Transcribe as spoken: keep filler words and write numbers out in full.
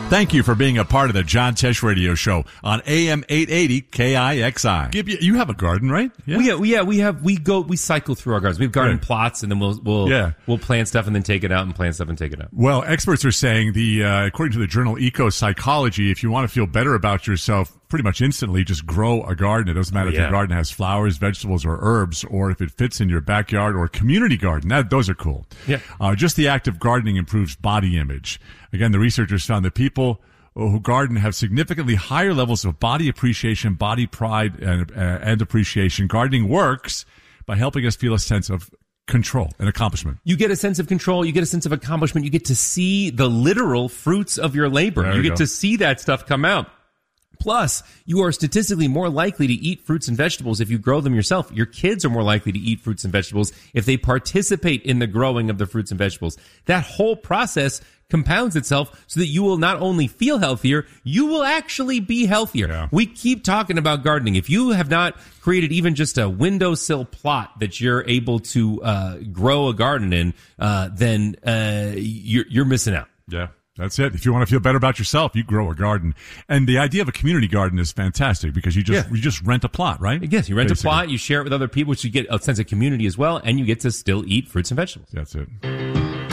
Thank you for being a part of the John Tesh Radio Show on A M eight eighty K I X I. Give you, you have a garden, right? Yeah. We have, yeah, we have, we go, we cycle through our gardens. We have garden Right. plots, and then we'll, we'll, Yeah. we'll plant stuff and then take it out, and plant stuff and take it out. Well, experts are saying the, uh, according to the journal Eco Psychology, if you want to feel better about yourself, pretty much instantly, just grow a garden. It doesn't matter Oh, if yeah. your garden has flowers, vegetables, or herbs, or if it fits in your backyard or community garden. That, those are cool. Yeah. Uh, just the act of gardening improves body image. Again, the researchers found that people who garden have significantly higher levels of body appreciation, body pride, and, uh, and appreciation. Gardening works by helping us feel a sense of control and accomplishment. You get a sense of control. You get a sense of accomplishment. You get to see the literal fruits of your labor. There You we get go. to see that stuff come out. Plus, you are statistically more likely to eat fruits and vegetables if you grow them yourself. Your kids are more likely to eat fruits and vegetables if they participate in the growing of the fruits and vegetables. That whole process compounds itself so that you will not only feel healthier, you will actually be healthier. Yeah. We keep talking about gardening. If you have not created even just a windowsill plot that you're able to uh, grow a garden in, uh, then uh, you're, you're missing out. Yeah. That's it. If you want to feel better about yourself, you grow a garden. And the idea of a community garden is fantastic because you just Yeah. you just rent a plot, right? Yes, you rent Basically. a plot, you share it with other people, so you get a sense of community as well, and you get to still eat fruits and vegetables. That's it.